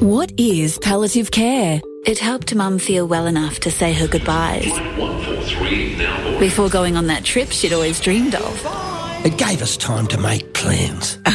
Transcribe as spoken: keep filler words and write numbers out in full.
What is palliative care? It helped Mum feel well enough to say her goodbyes before going on that trip she'd always dreamed of. It gave us time to make plans.